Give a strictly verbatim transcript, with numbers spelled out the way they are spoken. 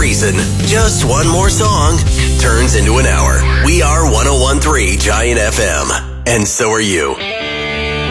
reason. Just one more song turns into an hour. We are one oh one point three Giant F M. And so are you.